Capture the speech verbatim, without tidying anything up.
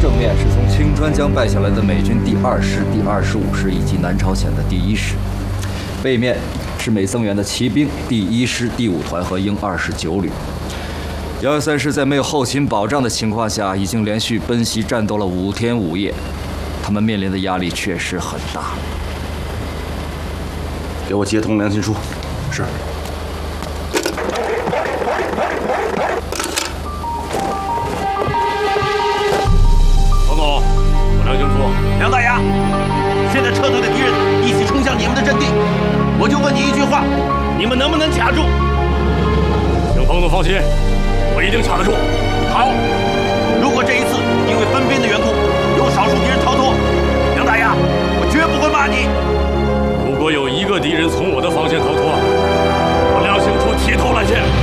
正面是从青川江败下来的美军第二师、第二十五师以及南朝鲜的第一师，背面是美增援的骑兵第一师第五团和英二十九旅。幺幺三师在没有后勤保障的情况下，已经连续奔袭战斗了五天五夜，他们面临的压力确实很大。 给我接通良心书。是。 王总，我梁兴初。 梁大牙，现在撤退的敌人一起冲向你们的阵地，我就问你一句话，你们能不能卡住？ 请彭总放心，我一定卡得住。 好，如果这一次因为分兵的缘故，有少数敌人逃脱，梁大牙，我绝不会骂你。 如果有一个敌人从我的防线逃脱，我梁兴初铁头来见。